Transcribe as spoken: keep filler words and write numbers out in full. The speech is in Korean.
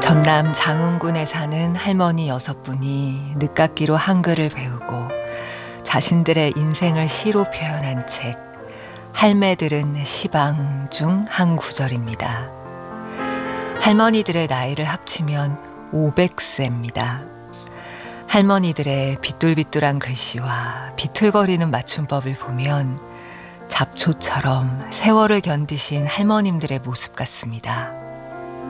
전남 장흥군에 사는 할머니 여섯 분이 늦깎이로 한글을 배우고 자신들의 인생을 시로 표현한 책 할매들은 시방 중 한 구절입니다. 할머니들의 나이를 합치면 오백 세입니다. 할머니들의 비뚤비뚤한 글씨와 비틀거리는 맞춤법을 보면 잡초처럼 세월을 견디신 할머님들의 모습 같습니다.